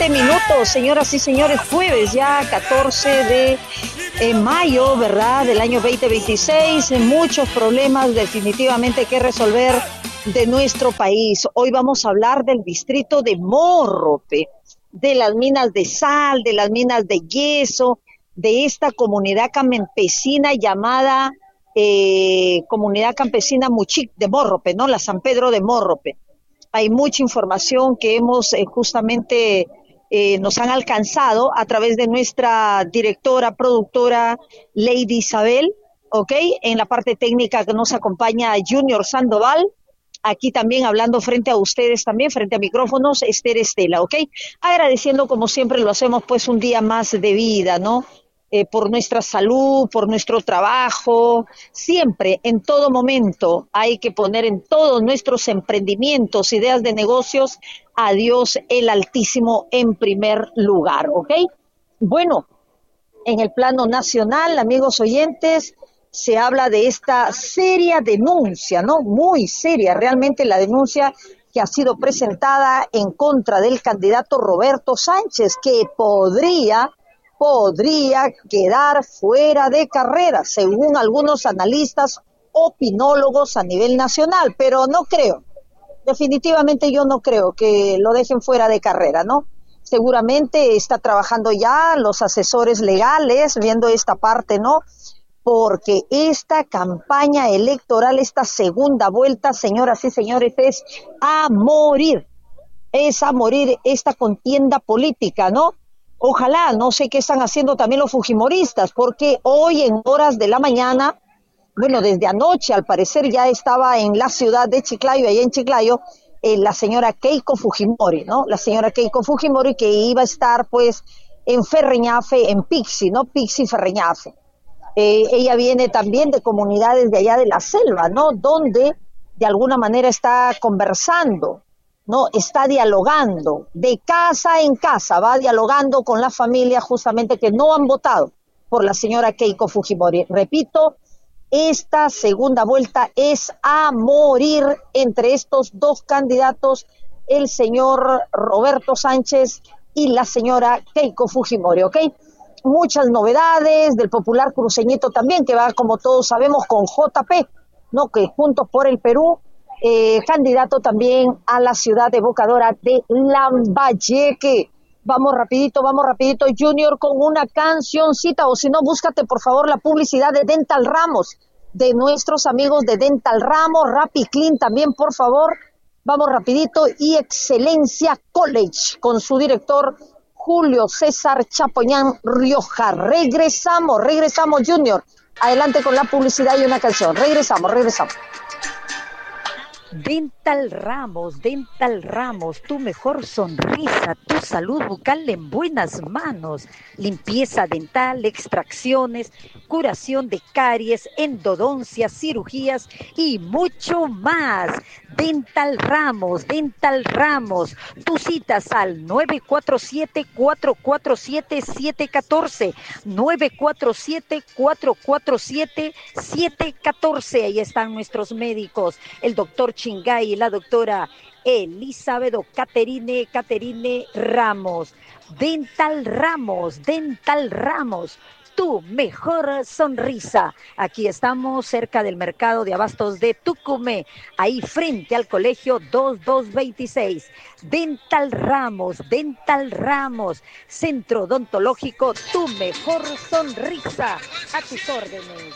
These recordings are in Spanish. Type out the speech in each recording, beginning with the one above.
7 minutos, señoras y señores, jueves ya 14 de mayo, ¿verdad? Del año 2026, muchos problemas definitivamente que resolver de nuestro país. Hoy vamos a hablar del distrito de Morrope, de las minas de sal, de las minas de yeso, de esta comunidad campesina llamada Comunidad Campesina Muchic de Morrope, ¿no? La San Pedro de Morrope. Hay mucha información que hemos justamente nos han alcanzado a través de nuestra directora, productora Lady Isabel, ¿ok? En la parte técnica que nos acompaña Junior Sandoval. Aquí también hablando frente a ustedes también, frente a micrófonos, Esther Estela, ¿ok? Agradeciendo como siempre lo hacemos pues un día más de vida, ¿no? Por nuestra salud, por nuestro trabajo, siempre, en todo momento, hay que poner en todos nuestros emprendimientos, ideas de negocios, a Dios el Altísimo en primer lugar, ¿ok? Bueno, en el plano nacional, amigos oyentes, se habla de esta seria denuncia, ¿no? Muy seria, realmente la denuncia que ha sido presentada en contra del candidato Roberto Sánchez, que podría quedar fuera de carrera, según algunos analistas, opinólogos a nivel nacional, pero no creo, definitivamente yo no creo que lo dejen fuera de carrera, ¿no? Seguramente está trabajando ya los asesores legales, viendo esta parte, ¿no? Porque esta campaña electoral, esta segunda vuelta, señoras y señores, es a morir esta contienda política, ¿no? Ojalá, no sé qué están haciendo también los fujimoristas, porque hoy en horas de la mañana, bueno, desde anoche al parecer ya estaba en la ciudad de Chiclayo, allá en Chiclayo, la señora Keiko Fujimori, ¿no? La señora Keiko Fujimori que iba a estar pues en Ferreñafe, en Pixi, ¿no? Pixi Ferreñafe. Ella viene también de comunidades de allá de la selva, ¿no? Donde de alguna manera está conversando, ¿no? Está dialogando, de casa en casa, va dialogando con la familia justamente que no han votado por la señora Keiko Fujimori. Repito, esta segunda vuelta es a morir entre estos dos candidatos, el señor Roberto Sánchez y la señora Keiko Fujimori, ¿ok? Muchas novedades del popular cruceñito también, que va, como todos sabemos, con JP, ¿no? Que Juntos por el Perú, candidato también a la ciudad evocadora de Lambayeque. Vamos rapidito, Junior, con una cancioncita, o si no, búscate por favor la publicidad de Dental Ramos, de nuestros amigos de Dental Ramos, Rapid Clean también, por favor. Vamos rapidito, y Excelencia College, con su director Julio César Chapoñán Rioja. Regresamos, Junior. Adelante con la publicidad y una canción. Regresamos. Dental Ramos, tu mejor sonrisa, tu salud bucal en buenas manos. Limpieza dental, extracciones, curación de caries, endodoncias, cirugías y mucho más. Dental Ramos, tus citas al 947-447-714, 947-447-714. Ahí están nuestros médicos, el doctor Chingay y la doctora Elizabeth Caterine Ramos. Dental Ramos, tu mejor sonrisa. Aquí estamos cerca del mercado de abastos de Tucumé, ahí frente al colegio 2226. Dental Ramos, centro odontológico, tu mejor sonrisa. A tus órdenes.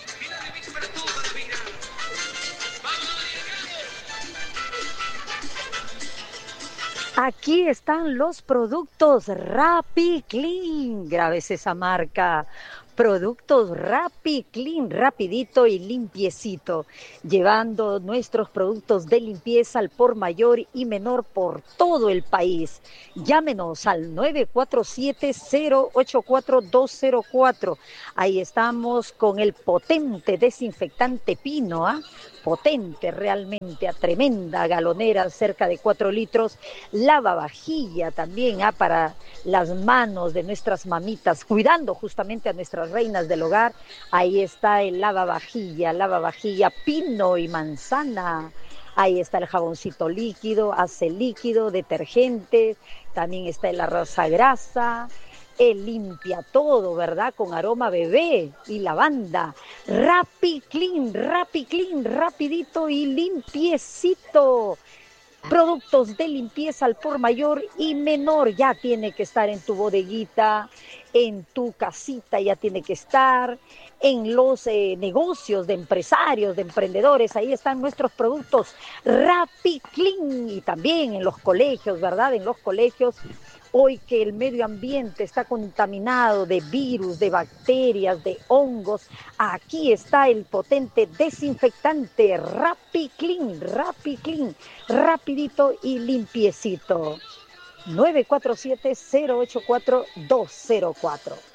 Aquí están los productos Rapid Clean. Grabes esa marca. Productos Rapid Clean, rapidito y limpiecito, llevando nuestros productos de limpieza al por mayor y menor por todo el país. Llámenos al 947-084-204. Ahí estamos con el potente desinfectante Pino, potente realmente, a tremenda galonera, cerca de 4 litros. Lavavajilla también, para las manos de nuestras mamitas, cuidando justamente a nuestras reinas del hogar. Ahí está el lavavajilla Pino y manzana. Ahí está el jaboncito líquido, ace líquido, detergente, también está el arroz a grasa, el limpia todo, ¿verdad? Con aroma bebé y lavanda. Rappi Clean, rapidito y limpiecito. Productos de limpieza al por mayor y menor, ya tiene que estar en tu bodeguita, en tu casita, ya tiene que estar en los negocios de empresarios, de emprendedores, ahí están nuestros productos Rappi Clean y también en los colegios, ¿verdad? En los colegios, hoy que el medio ambiente está contaminado de virus, de bacterias, de hongos, aquí está el potente desinfectante Rappi Clean, rapidito y limpiecito. 947-084-204.